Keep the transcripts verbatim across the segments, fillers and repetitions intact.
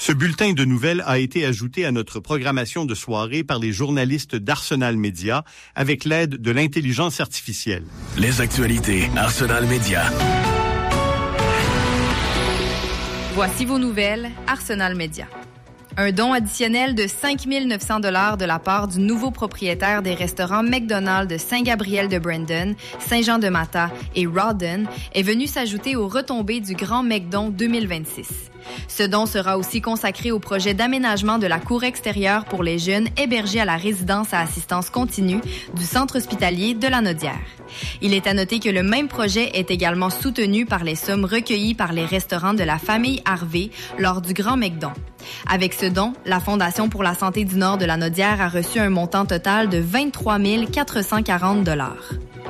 Ce bulletin de nouvelles a été ajouté à notre programmation de soirée par les journalistes d'Arsenal Média avec l'aide de l'intelligence artificielle. Les actualités Arsenal Média. Voici vos nouvelles Arsenal Média. Un don additionnel de cinq mille neuf cents dollars de la part du nouveau propriétaire des restaurants McDonald's de Saint-Gabriel-de-Brandon, Saint-Jean-de-Matha et Rawdon est venu s'ajouter aux retombées du Grand McDon deux mille vingt-six. Ce don sera aussi consacré au projet d'aménagement de la cour extérieure pour les jeunes hébergés à la résidence à assistance continue du centre hospitalier de la Naudière. Il est à noter que le même projet est également soutenu par les sommes recueillies par les restaurants de la famille Harvey lors du Grand McDon. Avec ce don, la Fondation pour la santé du Nord de la Naudière a reçu un montant total de vingt-trois mille quatre cent quarante dollars.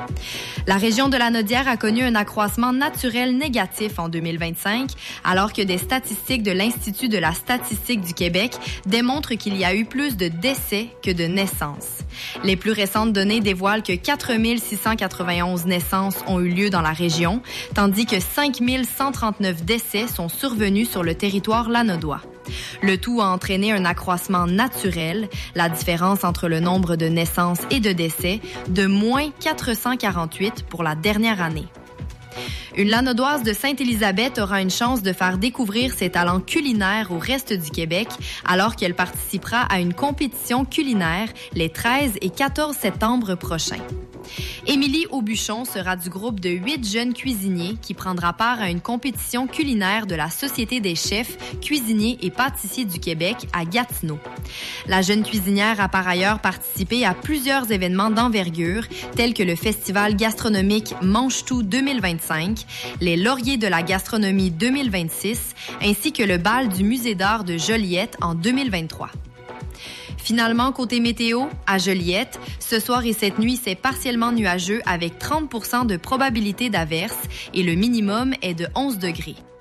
La région de la Naudière a connu un accroissement naturel négatif en deux mille vingt-cinq, alors que des statistiques de l'Institut de la statistique du Québec démontrent qu'il y a eu plus de décès que de naissances. Les plus récentes données dévoilent que quatre mille six cent quatre-vingt-onze naissances ont eu lieu dans la région, tandis que cinq mille cent trente-neuf décès sont survenus sur le territoire lanaudois. Le tout a entraîné un accroissement naturel, la différence entre le nombre de naissances et de décès, de moins quatre cent quarante-huit pour la dernière année. Une Lanaudoise de Sainte-Élisabeth aura une chance de faire découvrir ses talents culinaires au reste du Québec alors qu'elle participera à une compétition culinaire les treize et quatorze septembre prochains. Émilie Aubuchon sera du groupe de huit jeunes cuisiniers qui prendra part à une compétition culinaire de la Société des chefs, cuisiniers et pâtissiers du Québec à Gatineau. La jeune cuisinière a par ailleurs participé à plusieurs événements d'envergure tels que le Festival gastronomique Mange-Tout deux mille vingt-cinq, les Lauriers de la gastronomie deux mille vingt-six ainsi que le bal du Musée d'art de Joliette en deux mille vingt-trois. Finalement, côté météo, à Joliette, ce soir et cette nuit, c'est partiellement nuageux avec trente pour cent de probabilité d'averse et le minimum est de onze degrés.